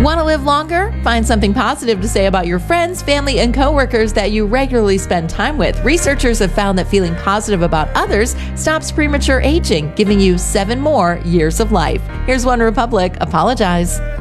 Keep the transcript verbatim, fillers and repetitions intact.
Want to live longer? Find something positive to say about your friends, family, and coworkers that you regularly spend time with. Researchers have found that feeling positive about others stops premature aging, giving you seven more years of life. Here's One Republic. Apologize.